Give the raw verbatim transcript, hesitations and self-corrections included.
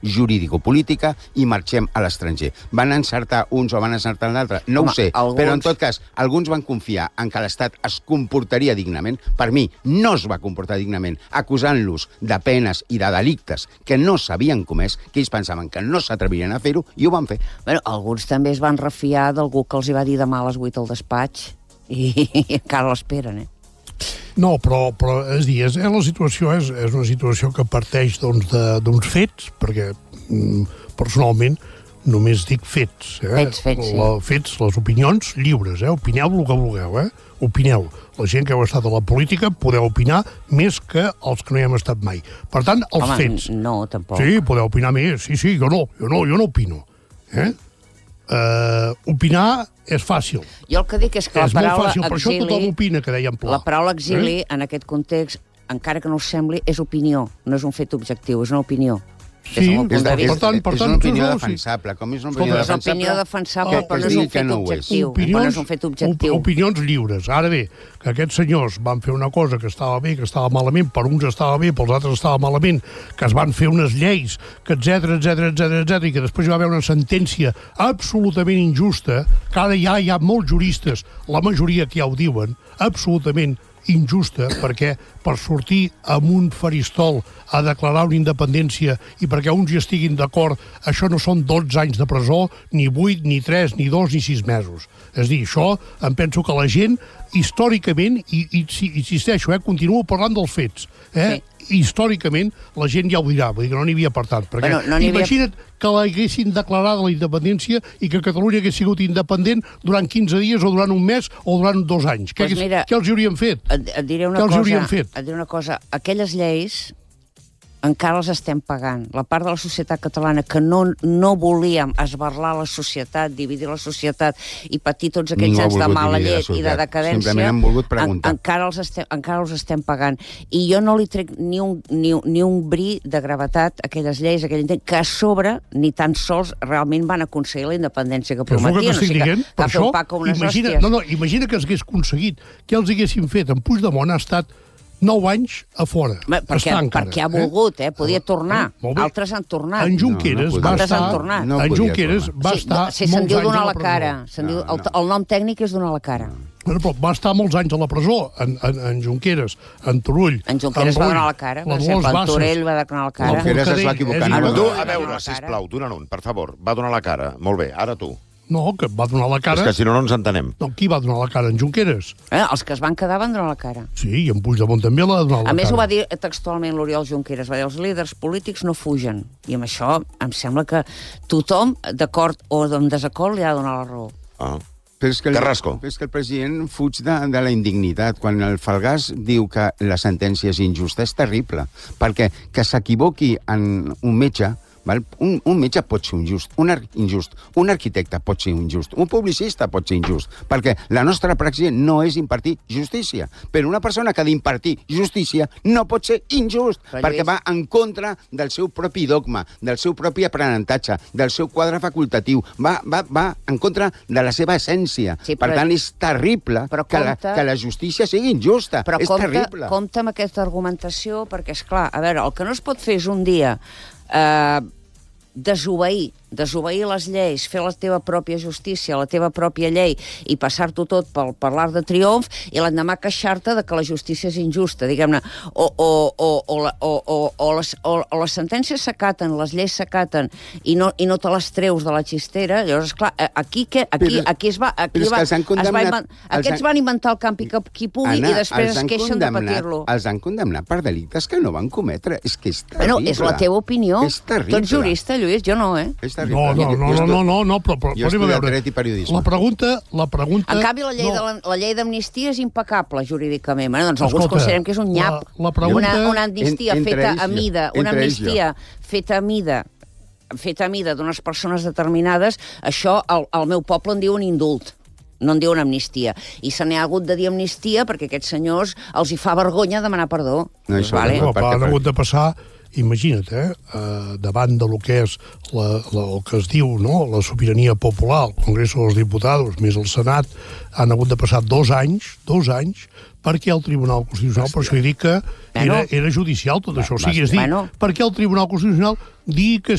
jurídico-política i marxem a l'estranger. Van encertar uns o van encertar l'altre? No Home, ho sé, alguns... però en tot cas, alguns van confiar en que l'Estat es comportaria dignament. Per mi, no es va comportar dignament, acusant-los de penes i de delictes que no s'havien comès, que ells pensaven que no s'atrevirien a fer-ho, i ho van fer. Bueno, alguns també es van refiar d'algú que els hi va dir demà a les vuit al despatx i, i encara l'esperen, eh? No, però, però és dir, és, la situació és, és una situació que parteix d'uns doncs, fets, perquè mm, personalment només dic fets. Eh? Fets, fets, sí. La, fets, les opinions lliures, eh? Opineu el que vulgueu, eh? Opineu. La gent que heu estat a la política podeu opinar més que els que no hi hem estat mai. Per tant, els Home, fets. no, tampoc. Sí, podeu opinar més. Sí, sí, jo no, jo no, jo no opino. Eh? Uh, opinar és fàcil. Jo el que dic és que és la paraula fàcil, exili... Per això tothom opina, que dèiem Pla. La paraula exili, eh? en aquest context, encara que no us sembli, és opinió, no és un fet objectiu, és una opinió. Sí, per tant, per és tant, una opinió no, defensable. Com és una opinió opinió defensable? És una opinió defensable, que, però no és un fet objectiu. Opinions, però no és un fet objectiu. Op opinions lliures. Ara bé, que aquests senyors van fer una cosa que estava bé, que estava malament, per uns estava bé, pels altres estava malament, que es van fer unes lleis, que etcètera, etcètera, etcètera, etcètera, i que després hi va haver una sentència absolutament injusta, que ara ja hi ha molts juristes, la majoria que ja ho diuen, absolutament injusta, perquè per sortir amb un faristol a declarar una independència i perquè uns hi estiguin d'acord, això no són dotze anys de presó, ni vuit, ni tres, ni dos, ni sis mesos. És a dir, això em penso que la gent, històricament, i, i, i insisteixo, eh, continuo parlant dels fets, eh, sí. Històricament la gent ja ho dirà, vull dir que no n'hi havia per tant, perquè bueno, no imagina't havia... que l'haguessin declarat la independència i que Catalunya hagués sigut independent durant quinze dies o durant un mes o durant dos anys. Pues què, mira, què els hauríem fet? Et, et diré una què cosa, els hauríem fet? Et diré una cosa, aquelles lleis encara els estem pagant. La part de la societat catalana que no, no volíem esbarlar la societat, dividir la societat i patir tots aquells no anys de mala llet i de decadència, han volgut preguntar. En, encara, els estem, encara els estem pagant. I jo no li trec ni un, ni, ni un bri de gravetat a aquelles lleis, aquell intent, que a sobre ni tan sols realment van aconseguir la independència que prometien. Que o sigui, dient, que, que això, fer un pa com unes imagina, hòsties. No, no, imagina que s'hagués aconseguit, que els haguessin fet. En Puigdemont ha estat nou anys a fora. Ma, perquè, perquè ha volgut, eh? Podia eh? tornar. Eh? Altres han tornat. En Junqueras no, no va Altres estar... han tornat. No en Junqueras va sí, estar sí, molts anys donar a la la cara. presó. No, diu, el, no. el nom tècnic és donar la cara. Bueno, però va estar molts anys a la presó, en, en, en Junqueras, en Turull, en Junqueras en va donar la cara, per exemple, en Torell va donar la cara. Junqueras es va equivocar. No, tu, a veure, sisplau, dona'n un, per favor. Va donar la cara. Molt bé, ara tu. No, que va donar la cara... És que si no, no ens entenem. No, qui va donar la cara? En Junqueras? Eh, els que es van quedar van donar la cara. Sí, i en Puigdemont també l'ha donat la cara. A més, ho va dir textualment l'Oriol Junqueras, va dir, els líders polítics no fugen. I amb això em sembla que tothom, d'acord o en desacord, li ha de donar la raó. Ah. Però és que el, Carrasco. Però és que el president fuig de, de la indignitat. Quan el Falgàs diu que la sentència és injusta, és terrible. Perquè que s'equivoqui en un metge... Val? Un, un metge pot ser injust, un injust, un arquitecte pot ser injust, un publicista pot ser injust, perquè la nostra praxi no és impartir justícia. Però una persona que ha d'impartir justícia no pot ser injust, però perquè va en contra del seu propi dogma, del seu propi aprenentatge, del seu quadre facultatiu, va, va, va en contra de la seva essència. Sí, per tant, és terrible que, compte, la, que la justícia sigui injusta. Però és compte, terrible. compte amb aquesta argumentació, perquè, és clar, a veure, el que no es pot fer és un dia eh, desobeir, desobeir les lleis, fer la teva pròpia justícia, la teva pròpia llei i passar-t'ho tot per, per l'art de triomf i l'endemà queixar-te de que la justícia és injusta, diguem-ne, o, o, o, o, o, o, o, les, o, o les sentències s'acaten, les lleis s'acaten i, no, i no te les treus de la xistera, llavors, esclar, aquí, que, aquí, però, aquí es va... Aquí va, es va inven, aquests van inventar el campi que qui pugui Anna, i després es queixen de patir-lo. Els han condemnat per delictes que no van cometre. És que és terrible. Bueno, és la teva opinió. És terrible. Tu ets jurista, Lluís, jo no, eh? És No, no, no, no, no, no, no, però, però jo he estudiat dret i periodisme. La pregunta, la pregunta... En canvi, la llei, no. de la, la llei d'amnistia és impecable jurídicament. Bueno, doncs Escolta, alguns considerem que és un nyap. La, la pregunta... Una, una amnistia en, feta ells, a mida, una amnistia feta a mida, feta a mida d'unes persones determinades, això al, al meu poble en diu un indult. No en diu una amnistia. I se n'ha hagut de dir amnistia perquè aquests senyors els hi fa vergonya demanar perdó. No, això vale? no, però han hagut de passar... Imagina't, eh, eh, davant de lo que és la, la, el que es diu, no?, la sobirania popular, el Congreso dels Diputados, més el Senat, han hagut de passar dos anys, dos anys, perquè el Tribunal Constitucional, per això he dit que era, era judicial tot això, o sigui, és dir, perquè el Tribunal Constitucional digui que